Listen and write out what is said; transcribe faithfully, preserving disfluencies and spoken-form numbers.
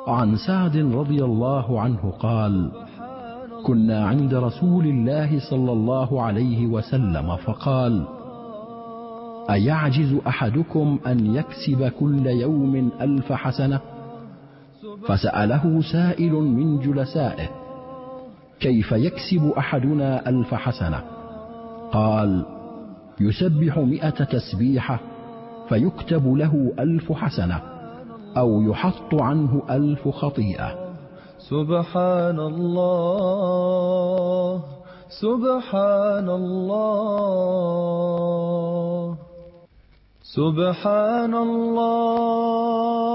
عن سعد رضي الله عنه قال: كنا عند رسول الله صلى الله عليه وسلم فقال: أيعجز أحدكم أن يكسب كل يوم ألف حسنة؟ فسأله سائل من جلسائه: كيف يكسب أحدنا ألف حسنة؟ قال: يسبح مئة تسبيحة فيكتب له ألف حسنة، أو يحط عنه ألف خطيئة. سبحان الله سبحان الله سبحان الله